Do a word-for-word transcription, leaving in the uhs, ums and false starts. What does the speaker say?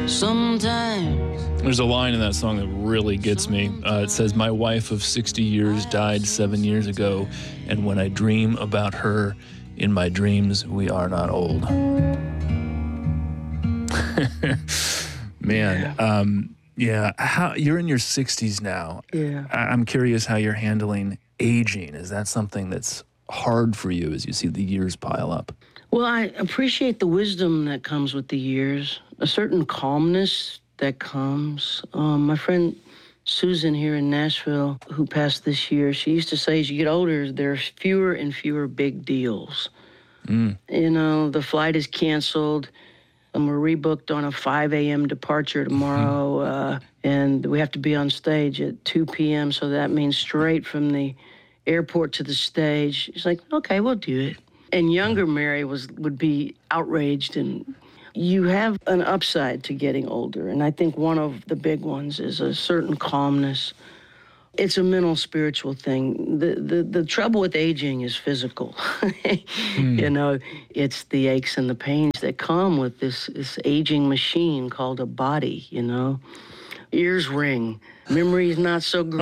Sometimes There's a line in that song that really gets me. Uh, it says, "My wife of sixty years died seven years ago, and when I dream about her, in my dreams, we are not old." Man, Yeah. um, yeah. How you're in your sixties now. Yeah. I- I'm curious how you're handling aging. Is that something that's hard for you as you see the years pile up? Well, I appreciate the wisdom that comes with the years, a certain calmness that comes. Um, my friend Susan here in Nashville, who passed this year, she used to say as you get older, there's fewer and fewer big deals. Mm. You know, the flight is canceled. And we're rebooked on a five a.m. departure tomorrow, uh, and we have to be on stage at two p.m., so that means straight from the airport to the stage. She's like, okay, we'll do it. And younger Mary was would be outraged, and you have an upside to getting older, and I think one of the big ones is a certain calmness. It's a mental, spiritual thing. The, the the trouble with aging is physical. Mm. You know, it's the aches and the pains that come with this, this aging machine called a body, you know. Ears ring. Memory's not so great.